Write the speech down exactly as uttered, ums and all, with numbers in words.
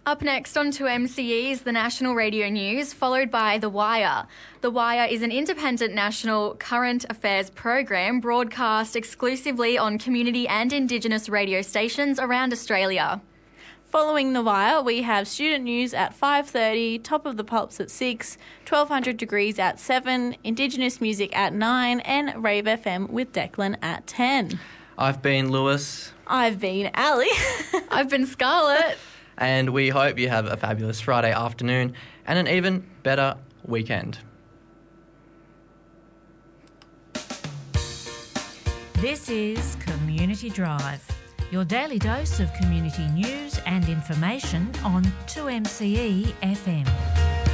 Up next on two M C E is the national radio news, followed by The Wire. The Wire is an independent national current affairs program broadcast exclusively on community and Indigenous radio stations around Australia. Following The Wire, we have student news at five thirty, Top of the Pops at six, twelve hundred Degrees at seven, Indigenous music at nine, and Rave F M with Declan at ten. I've been Lewis. I've been Ali. I've been Scarlett. And we hope you have a fabulous Friday afternoon and an even better weekend. This is Community Drive, your daily dose of community news and information on two M C E F M.